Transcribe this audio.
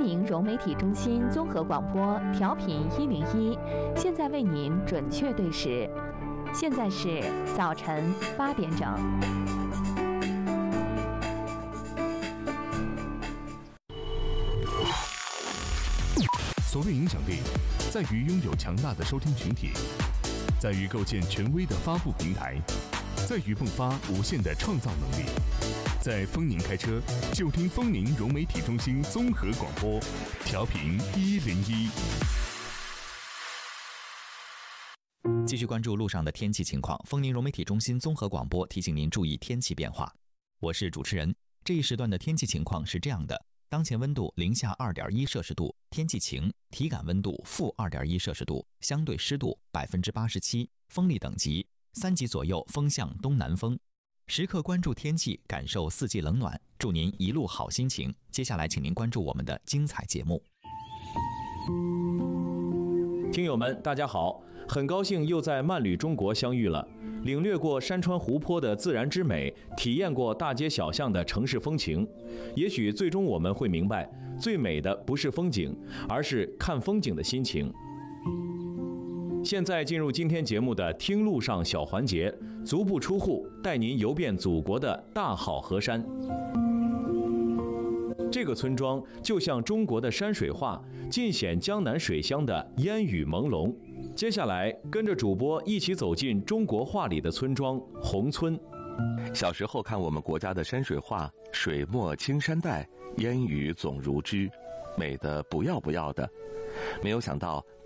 宁融媒体中心综合广播调频101，现在为您准确对时，现在是早晨8点整。 所谓影响力，在于拥有强大的收听群体，在于构建权威的发布平台，在于迸发无限的创造能力。在丰宁开车，就听丰宁融媒体中心综合广播，调频101。 继续关注路上的天气情况。丰宁融媒体中心综合广播提醒您注意天气变化。我是主持人。这一时段的天气情况是这样的：当前温度零下2.1摄氏度，天气晴，体感温度-2.1摄氏度，相对湿度87%，风力等级3级左右，风向东南风。时刻关注天气，感受四季冷暖，祝您一路好心情。接下来请您关注我们的精彩节目。 听友们大家好，很高兴又在漫旅中国相遇了。领略过山川湖泊的自然之美，体验过大街小巷的城市风情，也许最终我们会明白，最美的不是风景，而是看风景的心情。现在进入今天节目的听路上小环节，足不出户带您游遍祖国的大好河山。这个村庄就像中国的山水画，尽显江南水乡的烟雨朦胧。接下来跟着主播一起走进中国画里的村庄宏村。 小时候看我们国家的山水画，水墨青山黛，烟雨总如织，美得不要不要的。没有想到